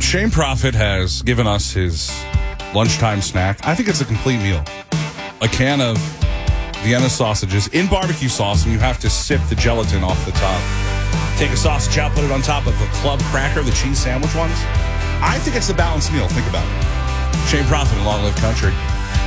Shane Prophet has given us his lunchtime snack. I think it's a complete meal. A can of Vienna sausages in barbecue sauce, and you have to sip the gelatin off the top. Take a sausage out, put it on top of a club cracker, the cheese sandwich ones. I think it's a balanced meal. Think about it. Shane Prophet in Long Live Country.